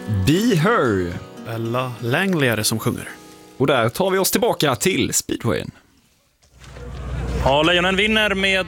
Be Her. Bella Langley är det som sjunger. Och där tar vi oss tillbaka till speedwayen. Ja, Lejonen vinner med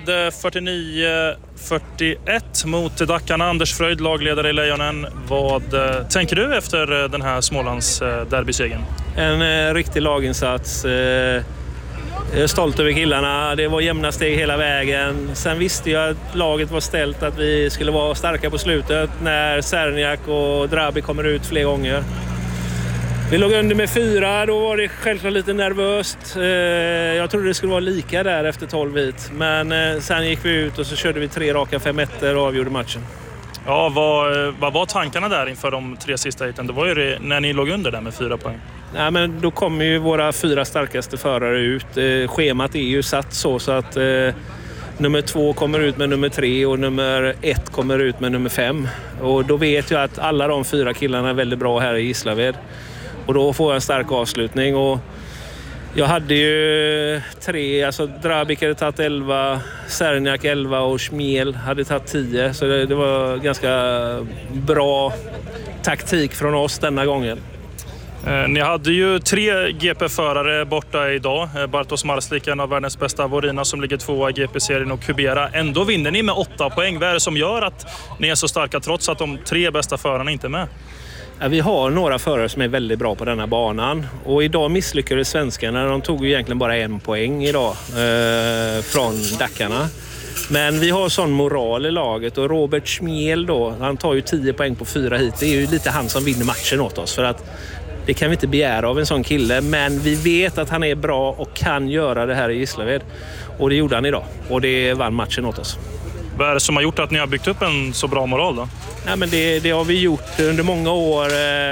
49-41 mot Dackarna. Anders Fröjd, lagledare i Lejonen. Vad tänker du efter den här Smålands derbysegern? En riktig laginsats. Jag är stolt över killarna. Det var jämna steg hela vägen. Sen visste jag att laget var ställt, att vi skulle vara starka på slutet när Serniak och Drabi kommer ut fler gånger. Vi låg under med 4, då var det självklart lite nervöst. Jag trodde det skulle vara lika där efter 12 hit. Men sen gick vi ut och så körde vi 3 raka 5-1 och avgjorde matchen. Ja, vad var tankarna där inför de 3 sista hiten? Det var ju det, när ni låg under där med 4 poäng. Nej, men då kommer ju våra 4 starkaste förare ut. Schemat är ju satt så att nummer 2 kommer ut med nummer 3 och nummer 1 kommer ut med nummer 5. Och då vet jag att alla de 4 killarna är väldigt bra här i Gislaved. Och då får jag en stark avslutning. Och jag hade ju 3, alltså Drabik hade tagit 11, Serniak 11 och Schmiel hade tagit 10. Så det var ganska bra taktik från oss denna gången. Ni hade ju 3 GP-förare borta idag. Bartosz Marslik, en av världens bästa, Vorina som ligger 2 i GP-serien och Kubera. Ändå vinner ni med 8 poäng. Vad är det som gör att ni är så starka trots att de 3 bästa förarna inte är med? Ja, vi har några förare som är väldigt bra på denna banan. Och idag misslyckades svenskarna. De tog ju egentligen bara 1 poäng idag från Dackarna. Men vi har sån moral i laget och Robert Schmiel då, han tar ju 10 poäng på 4 hit. Det är ju lite han som vinner matchen åt oss, för att det kan vi inte begära av en sån kille. Men vi vet att han är bra och kan göra det här i Gislaved. Och det gjorde han idag. Och det vann matchen åt oss. Vad är det som har gjort att ni har byggt upp en så bra moral då? Nej, men det har vi gjort under många år.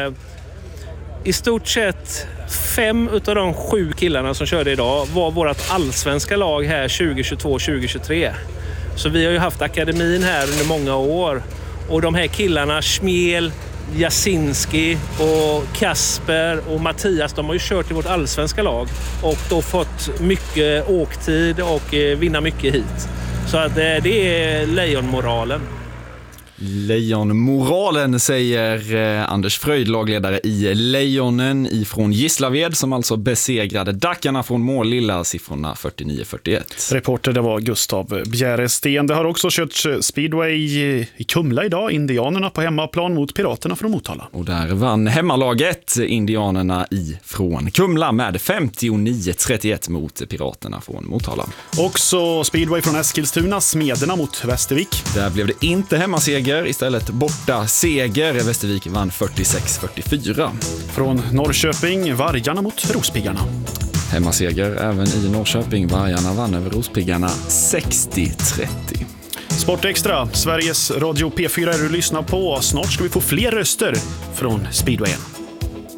I stort sett 5 utav de 7 killarna som körde idag var vårt allsvenska lag här 2022-2023. Så vi har ju haft akademin här under många år. Och de här killarna, Schmiel, Jasinski och Kasper och Mattias, de har ju kört i vårt allsvenska lag. Och då fått mycket åktid och vinna mycket hit. Så att det är lejonmoralen. Lejonmoralen, säger Anders Fröjd, lagledare i Lejonen ifrån Gislaved, som alltså besegrade Dackarna från mål-lilla siffrorna 49-41. Reporter, det var Gustav Bjäresten. Det har också körts speedway i Kumla idag. Indianerna på hemmaplan mot Piraterna från Motala. Och där vann hemmalaget Indianerna ifrån Kumla med 59-31 mot Piraterna från Motala. Också speedway från Eskilstuna, Smederna mot Västervik. Där blev det inte hemmaseger, istället borta seger. Västervik vann 46-44. Från Norrköping, Vargarna mot Rospiggarna. Hemmaseger även i Norrköping. Vargarna vann över Rospiggarna 60-30. Sportextra, Sveriges Radio P4 är du lyssnar på. Snart ska vi få fler röster från speedwayen.